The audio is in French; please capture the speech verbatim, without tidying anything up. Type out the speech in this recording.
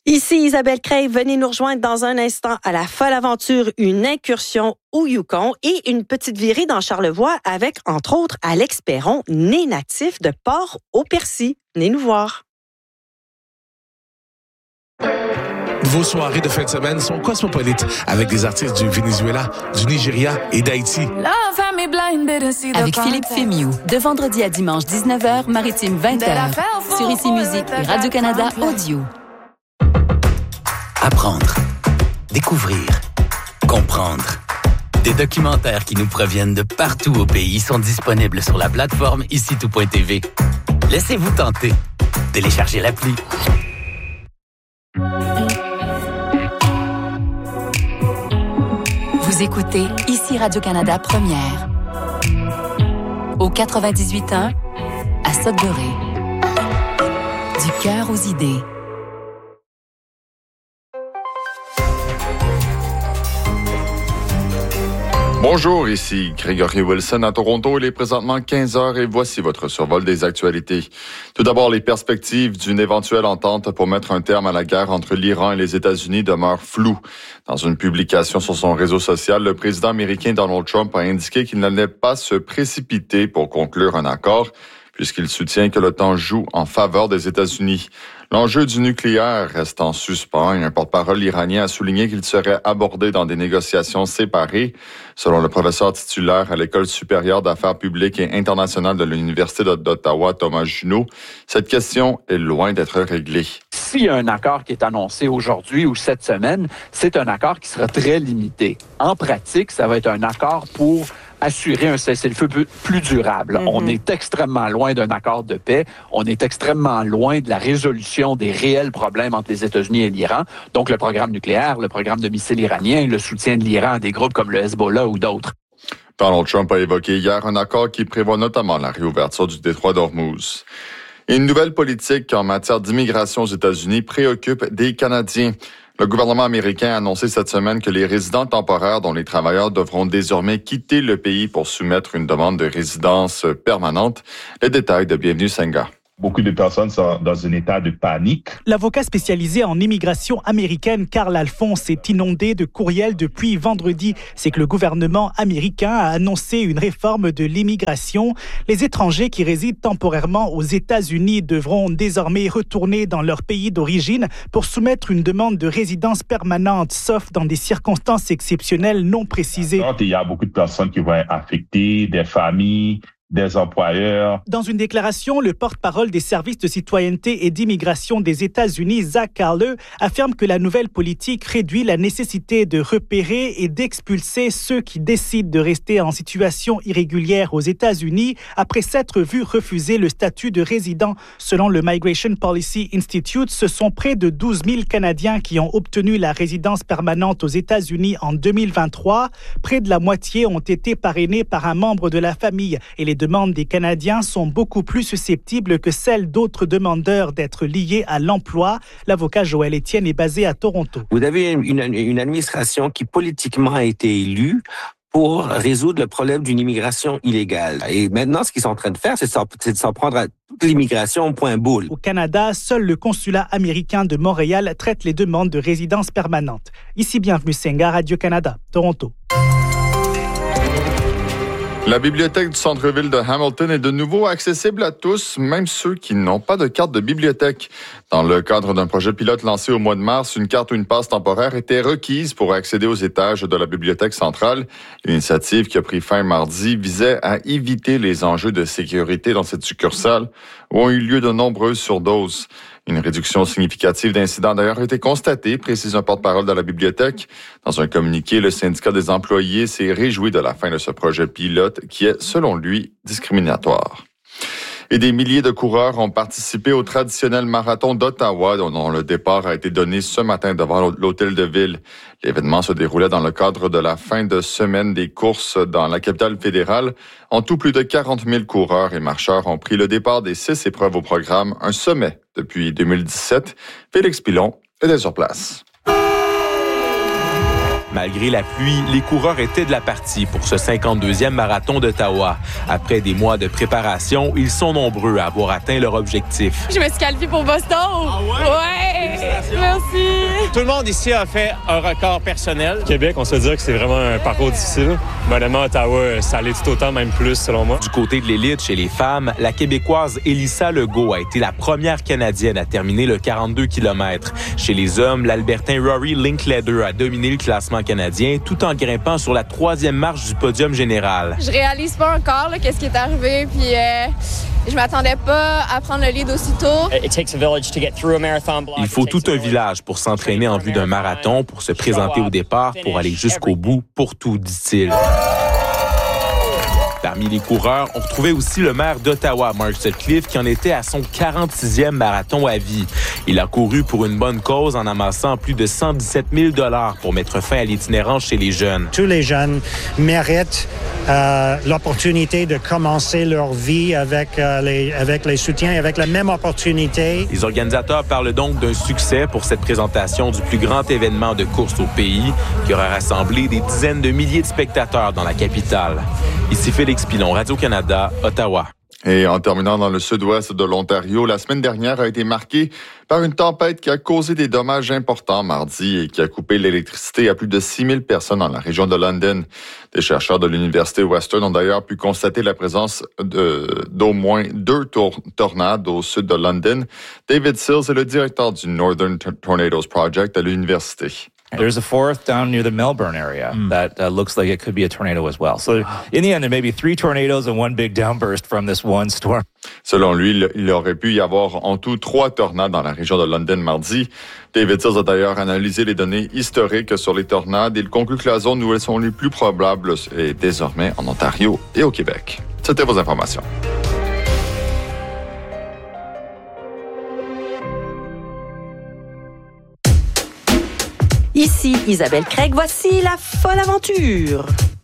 Ici Isabelle Crève, venez nous rejoindre dans un instant à la folle aventure, une incursion au Yukon et une petite virée dans Charlevoix avec, entre autres, Alex Perron, né natif de Port-au-Percy. Venez nous voir. Vos soirées de fin de semaine sont cosmopolites avec des artistes du Venezuela, du Nigeria et d'Haïti. Avec Philippe Fémiou, de vendredi à dimanche dix-neuf heures, maritime vingt heures, sur Ici Musique et Radio-Canada Audio. Apprendre, découvrir, comprendre. Des documentaires qui nous proviennent de partout au pays sont disponibles sur la plateforme ici tout point t v. Laissez-vous tenter. Téléchargez l'appli. Vous écoutez Ici Radio-Canada Première. Au quatre-vingt-dix-huit point un, à Sudbury. Du cœur aux idées. Bonjour, ici Grégory Wilson à Toronto. Il est présentement quinze heures et voici votre survol des actualités. Tout d'abord, les perspectives d'une éventuelle entente pour mettre un terme à la guerre entre l'Iran et les États-Unis demeurent floues. Dans une publication sur son réseau social, le président américain Donald Trump a indiqué qu'il n'allait pas se précipiter pour conclure un accord, puisqu'il soutient que le temps joue en faveur des États-Unis. L'enjeu du nucléaire reste en suspens et un porte-parole iranien a souligné qu'il serait abordé dans des négociations séparées. Selon le professeur titulaire à l'École supérieure d'affaires publiques et internationales de l'Université d'Ottawa, Thomas Junot, cette question est loin d'être réglée. S'il y a un accord qui est annoncé aujourd'hui ou cette semaine, c'est un accord qui sera très limité. En pratique, ça va être un accord pour assurer un cessez-le-feu plus durable. Mm-hmm. On est extrêmement loin d'un accord de paix. On est extrêmement loin de la résolution des réels problèmes entre les États-Unis et l'Iran. Donc, le programme nucléaire, le programme de missiles iranien, le soutien de l'Iran à des groupes comme le Hezbollah ou d'autres. Donald Trump a évoqué hier un accord qui prévoit notamment la réouverture du détroit d'Ormuz. Et une nouvelle politique en matière d'immigration aux États-Unis préoccupe des Canadiens. Le gouvernement américain a annoncé cette semaine que les résidents temporaires dont les travailleurs devront désormais quitter le pays pour soumettre une demande de résidence permanente. Les détails de Bienvenue Senga. Beaucoup de personnes sont dans un état de panique. L'avocat spécialisé en immigration américaine, Carl Alphonse, est inondé de courriels depuis vendredi. C'est que le gouvernement américain a annoncé une réforme de l'immigration. Les étrangers qui résident temporairement aux États-Unis devront désormais retourner dans leur pays d'origine pour soumettre une demande de résidence permanente, sauf dans des circonstances exceptionnelles non précisées. Il y a beaucoup de personnes qui vont être affectées, des familles, des employeurs. Dans une déclaration, le porte-parole des services de citoyenneté et d'immigration des États-Unis, Zach Carler, affirme que la nouvelle politique réduit la nécessité de repérer et d'expulser ceux qui décident de rester en situation irrégulière aux États-Unis après s'être vu refuser le statut de résident. Selon le Migration Policy Institute, ce sont près de douze mille Canadiens qui ont obtenu la résidence permanente aux États-Unis en deux mille vingt-trois. Près de la moitié ont été parrainés par un membre de la famille et les Les demandes des Canadiens sont beaucoup plus susceptibles que celles d'autres demandeurs d'être liés à l'emploi. L'avocat Joël Étienne est basé à Toronto. Vous avez une, une, une administration qui politiquement a été élue pour résoudre le problème d'une immigration illégale. Et maintenant, ce qu'ils sont en train de faire, c'est de s'en prendre à toute l'immigration point boule. Au Canada, seul le consulat américain de Montréal traite les demandes de résidence permanente. Ici, Bienvenue Senga, Radio-Canada, Toronto. La bibliothèque du centre-ville de Hamilton est de nouveau accessible à tous, même ceux qui n'ont pas de carte de bibliothèque. Dans le cadre d'un projet pilote lancé au mois de mars, une carte ou une passe temporaire était requise pour accéder aux étages de la bibliothèque centrale. L'initiative qui a pris fin mardi visait à éviter les enjeux de sécurité dans cette succursale où ont eu lieu de nombreuses surdoses. Une réduction significative d'incidents d'ailleurs a été constatée, précise un porte-parole de la bibliothèque. Dans un communiqué, le syndicat des employés s'est réjoui de la fin de ce projet pilote qui est, selon lui, discriminatoire. Et des milliers de coureurs ont participé au traditionnel marathon d'Ottawa, dont le départ a été donné ce matin devant l'hôtel de ville. L'événement se déroulait dans le cadre de la fin de semaine des courses dans la capitale fédérale. En tout, plus de quarante mille coureurs et marcheurs ont pris le départ des six épreuves au programme, un sommet depuis deux mille dix-sept. Félix Pilon était sur place. Malgré la pluie, les coureurs étaient de la partie pour ce cinquante-deuxième marathon d'Ottawa. Après des mois de préparation, ils sont nombreux à avoir atteint leur objectif. Je me suis qualifiée pour Boston. Ah ouais? Ouais! Merci. Tout le monde ici a fait un record personnel. Québec, on se dit que c'est vraiment un parcours difficile. Mais honnêtement, Ottawa, ça allait tout autant, même plus, selon moi. Du côté de l'élite, chez les femmes, la Québécoise Elissa Legault a été la première Canadienne à terminer le quarante-deux kilomètres. Chez les hommes, l'Albertain Rory Linkletter a dominé le classement canadien tout en grimpant sur la troisième marche du podium général. Je réalise pas encore là, qu'est-ce qui est arrivé, puis euh, je m'attendais pas à prendre le lead aussitôt. Il faut tout un village pour s'entraîner en vue d'un marathon, pour se présenter au départ, pour aller jusqu'au bout, pour tout, dit-il. Parmi les coureurs, on retrouvait aussi le maire d'Ottawa, Mark Sutcliffe, qui en était à son quarante-sixième marathon à vie. Il a couru pour une bonne cause en amassant plus de cent dix-sept mille dollars pour mettre fin à l'itinérance chez les jeunes. Tous les jeunes méritent euh, l'opportunité de commencer leur vie avec, euh, les, avec les soutiens, avec la même opportunité. Les organisateurs parlent donc d'un succès pour cette présentation du plus grand événement de course au pays, qui aura rassemblé des dizaines de milliers de spectateurs dans la capitale. Ici Félix Pilon, Radio-Canada, Ottawa. Et en terminant dans le sud-ouest de l'Ontario, la semaine dernière a été marquée par une tempête qui a causé des dommages importants mardi et qui a coupé l'électricité à plus de six mille personnes dans la région de London. Des chercheurs de l'Université Western ont d'ailleurs pu constater la présence de, d'au moins deux tor- tornades au sud de London. David Sills est le directeur du Northern Tornadoes Project à l'université. There's a fourth down near the Melbourne area mm. that uh, looks like it could be a tornado as well. So in the end, there may be three tornadoes and one big downburst from this one storm. Selon lui, il aurait pu y avoir en tout trois tornades dans la région de London mardi. David Sills a d'ailleurs analysé les données historiques sur les tornades et il conclut que la zone où elles sont les plus probables est désormais en Ontario et au Québec. C'était vos informations. Ici Isabelle Craig, voici la folle aventure.